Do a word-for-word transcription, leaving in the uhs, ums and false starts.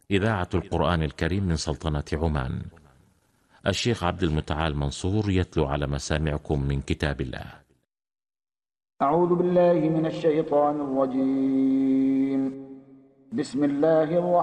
إذاعة القرآن الكريم من سلطنة عمان. الشيخ عبد المتعال منصور يتلو على مسامعكم من كتاب الله. أعوذ بالله من الشيطان الرجيم. بسم الله الرحمن